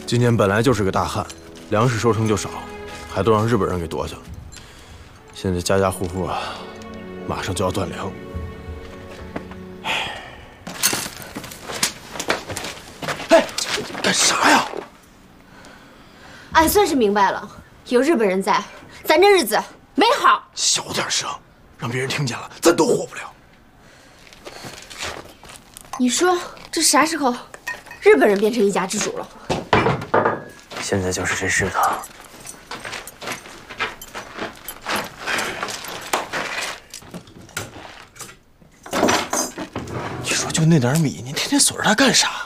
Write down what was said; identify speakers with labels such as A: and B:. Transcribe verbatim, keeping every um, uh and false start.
A: 今年本来就是个大旱，粮食收成就少，还都让日本人给夺去了。现在家家户户啊，马上就要断粮。哎，干啥呀？
B: 俺算是明白了，有日本人在，咱这日子美好。
A: 小点声，让别人听见了，咱都活不了。
B: 你说这啥时候，日本人变成一家之主了？
C: 现在就是这势头。
A: 你说就那点米，你天天锁着它干啥